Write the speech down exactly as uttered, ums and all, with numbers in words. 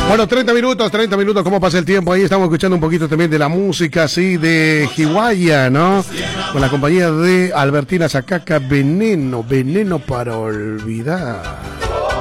Bueno, treinta minutos, treinta minutos, ¿cómo pasa el tiempo? Ahí estamos escuchando un poquito también de la música, así, de Jiwaya, ¿no? Con la compañía de Albertina Zacaca, Veneno, Veneno para olvidar.